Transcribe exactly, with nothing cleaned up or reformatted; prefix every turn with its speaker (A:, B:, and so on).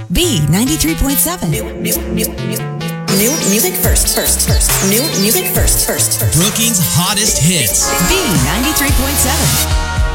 A: B ninety-three point seven.
B: New, new, new, new, new music first, first, first. New music first, first, first.
C: Brookings' hottest hits.
A: B ninety-three point seven.